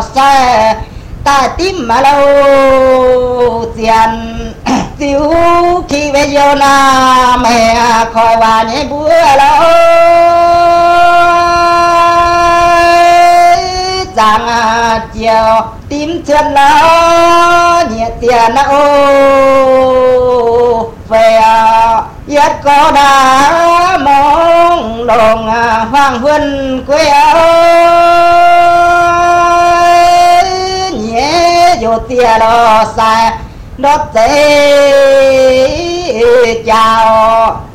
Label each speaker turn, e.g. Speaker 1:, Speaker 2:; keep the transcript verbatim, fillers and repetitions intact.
Speaker 1: lo xe ta tím mà lâu tiền tiêu khi bây giờ na mẹ khỏi và nhảy búa lâu rằng chiều tím chân nó nhiệt tiền nó về yết có đã mong đồng hoàng huân quê ơi nhé dù tiền lo sai nó tế chào